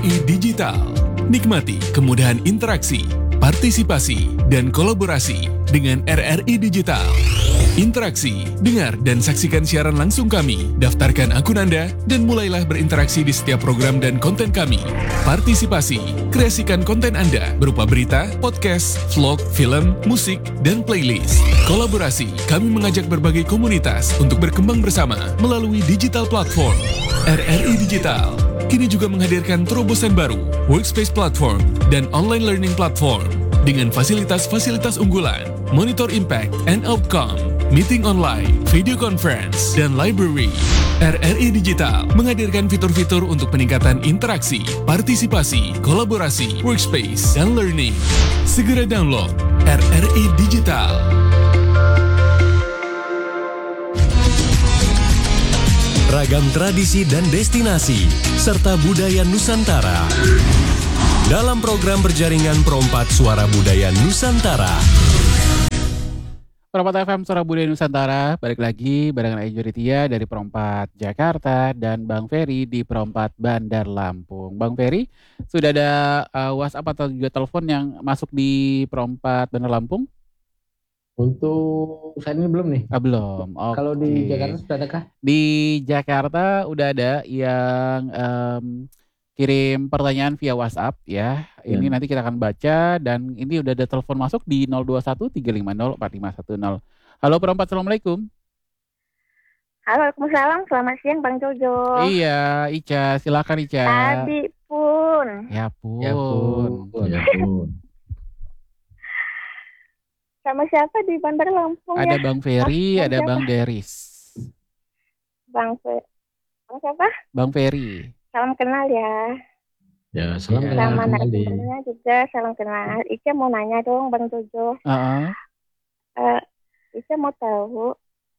RRI Digital. Nikmati kemudahan interaksi, partisipasi, dan kolaborasi dengan RRI Digital. Interaksi, dengar dan saksikan siaran langsung kami, daftarkan akun Anda, dan mulailah berinteraksi di setiap program dan konten kami. Partisipasi, kreasikan konten Anda berupa berita, podcast, vlog, film, musik, dan playlist. Kolaborasi, kami mengajak berbagai komunitas untuk berkembang bersama melalui digital platform. RRI Digital kini juga menghadirkan terobosan baru, workspace platform, dan online learning platform dengan fasilitas-fasilitas unggulan, monitor impact and outcome, meeting online, video conference, dan library. RRI Digital menghadirkan fitur-fitur untuk peningkatan interaksi, partisipasi, kolaborasi, workspace, dan learning. Segera download RRI Digital. Ragam tradisi dan destinasi, serta budaya Nusantara. Dalam program berjaringan Perompat Suara Budaya Nusantara. Perompat FM Suara Budaya Nusantara, balik lagi barengan Ayu Ritia dari Perompat Jakarta dan Bang Ferry di Perompat Bandar Lampung. Bang Ferry, sudah ada WhatsApp atau juga telepon yang masuk di Perompat Bandar Lampung? Untuk saat ini belum nih. Belum. Okay. Kalau di Jakarta sudah adakah? Di Jakarta udah ada yang kirim pertanyaan via WhatsApp ya. Ini nanti kita akan baca dan ini udah ada telepon masuk di 021 350 4510. Halo Perompat, Assalamualaikum. Halo, Waalaikumsalam. Selamat siang Bang Jojo. Iya, Ica, silakan Ica. Tadi pun. Ya pun. Sama siapa di Bandar Lampung ada ya? Bang Ferry, ada siapa? Bang Deris. Bang Ferry. Sama siapa? Bang Ferry. Salam kenal ya. Ya, salam Ya. kenal Sama kembali. narasumbernya juga salam kenal. Ica mau nanya dong Bang Jojo. Ica mau tahu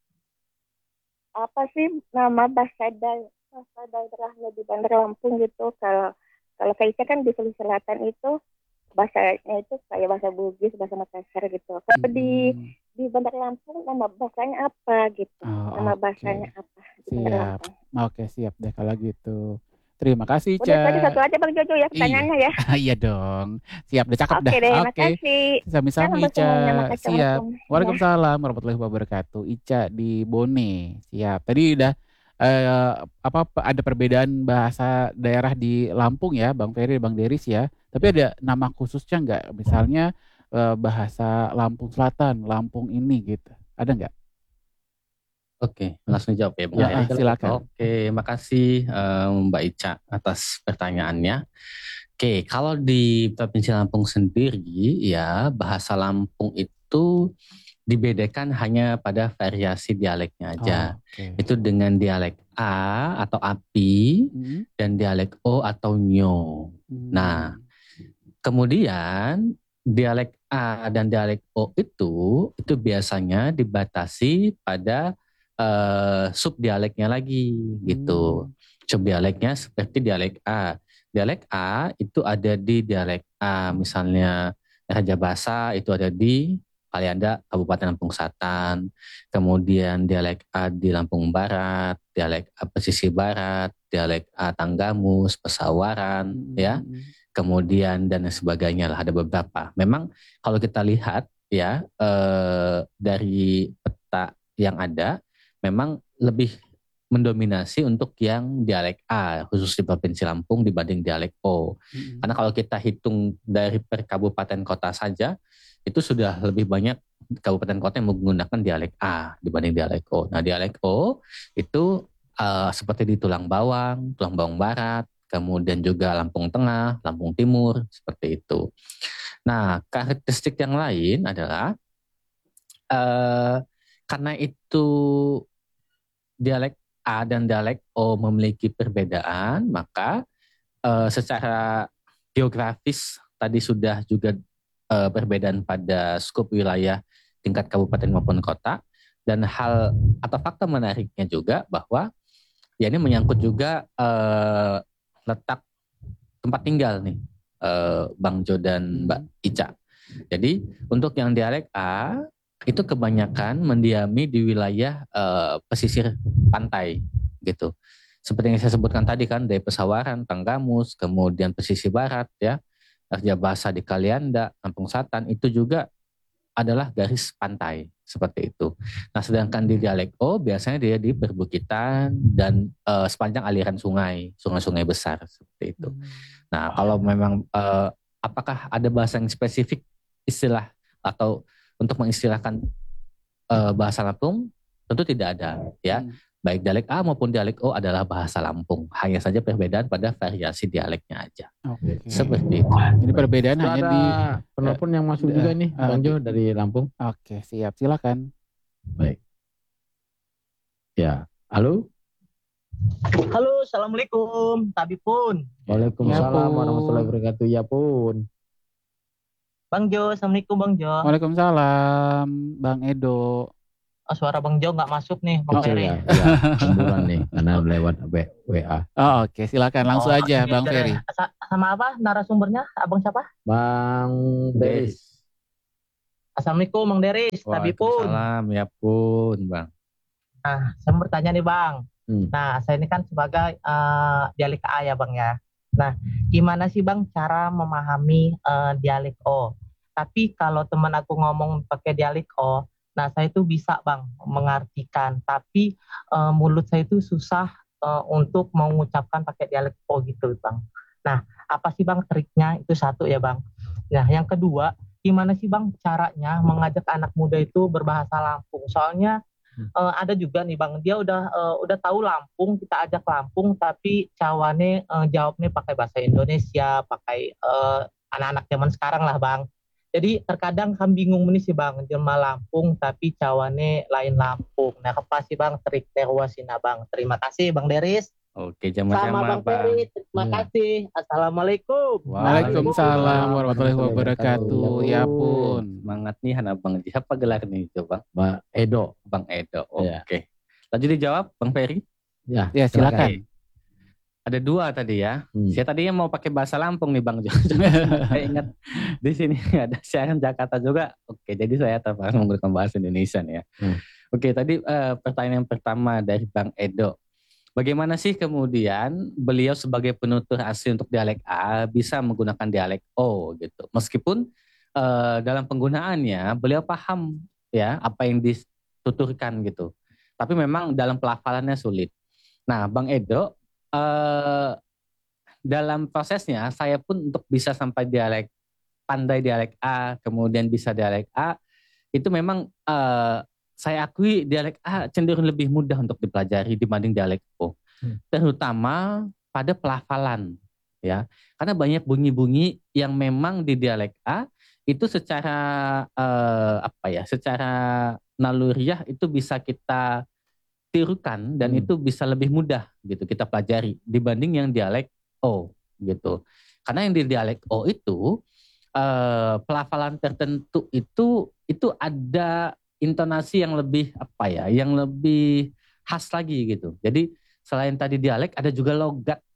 apa sih nama bahasa daerahnya di Bandar Lampung gitu. Kalau kayak Ica kan di Sulawesi Selatan itu bahasanya itu kayak bahasa Bugis, bahasa Makassar gitu. Kalau di Bandar Lampung nama bahasanya apa gitu? Nama bahasanya apa di Bandar Siap. Lampung? Oke, siap deh kalau gitu. Terima kasih, Ica. Udah tadi satu aja Bang Jojo ya pertanyaannya ya. Iya dong. Siap, udah cakep dah. Oke deh, makasih. Sami-sami Salam Ica. semuanya, makasih. Siap. Assalamualaikum. Waalaikumsalam warahmatullahi wabarakatuh. Ica di Bone. Siap. Tadi udah ada perbedaan bahasa daerah di Lampung ya, Bang Ferry, Bang Deris ya. Tapi ada nama khususnya nggak? Misalnya bahasa Lampung Selatan, Lampung ini gitu. Ada nggak? Oke, langsung jawab ya Bang. Ya, silakan. Oke, makasih Mbak Ica atas pertanyaannya. Oke, kalau di Provinsi Lampung sendiri ya bahasa Lampung itu dibedakan hanya pada variasi dialeknya aja. Itu dengan dialek A atau Api dan dialek O atau Nyo. Nah, kemudian dialek A dan dialek O itu biasanya dibatasi pada subdialeknya lagi gitu. Subdialeknya seperti dialek A. Dialek A itu ada di dialek A, misalnya Raja Basa itu ada di Kalianda, Kabupaten Lampung Selatan. Kemudian dialek A di Lampung Barat, dialek A Pesisir Barat, dialek A Tanggamus, Pesawaran, ya. Kemudian dan sebagainya lah, ada beberapa. Memang kalau kita lihat ya dari peta yang ada, memang lebih mendominasi untuk yang dialek A, khusus di Provinsi Lampung dibanding dialek O. Karena kalau kita hitung dari per kabupaten kota saja, itu sudah lebih banyak kabupaten kota yang menggunakan dialek A dibanding dialek O. Nah, dialek O itu seperti di Tulang Bawang Barat, kemudian juga Lampung Tengah, Lampung Timur, seperti itu. Nah, karakteristik yang lain adalah karena itu dialek A dan dialek O memiliki perbedaan, maka secara geografis tadi sudah juga perbedaan pada skop wilayah tingkat kabupaten maupun kota, dan hal atau fakta menariknya juga bahwa ya ini menyangkut juga letak tempat tinggal nih Bang Jo dan Mbak Ica. Jadi untuk yang dialek A itu kebanyakan mendiami di wilayah pesisir pantai gitu. seperti yang saya sebutkan tadi kan, dari Pesawaran, Tanggamus, kemudian pesisir barat ya, Raja Basa di Kalianda, Lampung Selatan itu juga adalah garis pantai seperti itu. Nah, sedangkan di dialek O biasanya dia di perbukitan dan sepanjang aliran sungai-sungai besar seperti itu. Nah, kalau memang apakah ada bahasa yang spesifik istilah atau untuk mengistilahkan bahasa Lampung? Tentu tidak ada ya. Baik dialek A maupun dialek O adalah bahasa Lampung. Hanya saja perbedaan pada variasi dialeknya aja. Oke. Seperti itu. Jadi perbedaan Sudah hanya ada di penelpon yang masuk juga nih, Bang Jo dari Lampung. Oke, siap. Silakan. Baik. Ya, halo. Halo, assalamualaikum, Tabi pun. Waalaikumsalam Ya, Pun. warahmatullahi wabarakatuh. Ya pun. Bang Jo, assalamualaikum Bang Jo. Waalaikumsalam, Bang Edo. Oh, suara Bang Jo nggak masuk nih, Bang Kecil Ferry. ya, semburan nih karena lewat WA. Oh, oke, silakan langsung aja, ini Bang dari- Ferry. Sama apa narasumbernya? Abang siapa? Bang Deris. Assalamualaikum Bang Deris, Tabi pun. Waalaikumsalam ya pun Bang. Nah, saya mau bertanya nih Bang. Nah, saya ini kan sebagai dialek A ya Bang ya. Nah, gimana sih Bang cara memahami dialek O? Tapi kalau teman aku ngomong pakai dialek O, nah saya itu bisa Bang mengartikan. Tapi mulut saya itu susah untuk mengucapkan pakai dialek O gitu Bang. Nah, apa sih Bang triknya? Itu satu ya Bang. Nah, yang kedua, gimana sih Bang caranya mengajak anak muda itu berbahasa Lampung? Soalnya ada juga nih Bang, dia udah tahu Lampung, kita ajak Lampung, tapi cawane jawabnya pakai bahasa Indonesia, pakai anak-anak zaman sekarang lah Bang. Jadi terkadang kami bingung nih sih Bang, jelma Lampung tapi cawane lain Lampung. Nah, apa sih Bang trik terwasina Bang? Terima kasih Bang Deris. Oke, Sama sama-sama Bang Bang. Ferry, terima Iya. kasih. Assalamualaikum. Waalaikumsalam warahmatullahi wabarakatuh. Ya pun. Semangat nih anak Bang. Siapa gelar nih itu Bang? Mbak Edo. Bang Edo. Iya. Oke. Lanjut dijawab Bang Ferry. Ya, Ya, silakan. Ada dua tadi ya. Hmm. Saya tadinya mau pakai bahasa Lampung nih Bang Jo. Saya ingat di sini ada siaran Jakarta juga. Oke, jadi saya terpaksa menggunakan bahasa Indonesia nih ya. Oke, tadi pertanyaan yang pertama dari Bang Edo. Bagaimana sih kemudian beliau sebagai penutur asli untuk dialek A bisa menggunakan dialek O gitu. Meskipun dalam penggunaannya beliau paham ya apa yang dituturkan gitu. Tapi memang dalam pelafalannya sulit. Nah, Bang Edo dalam prosesnya saya pun untuk bisa sampai pandai dialek A, kemudian bisa dialek A, itu memang saya akui dialek A cenderung lebih mudah untuk dipelajari dibanding dialek O. Terutama pada pelafalan ya. Karena banyak bunyi-bunyi yang memang di dialek A itu secara secara naluriah itu bisa kita tirukan dan itu bisa lebih mudah gitu kita pelajari dibanding yang dialek O gitu. Karena yang di dialek O itu pelafalan tertentu itu ada intonasi yang lebih yang lebih khas lagi gitu. Jadi selain tadi dialek ada juga logat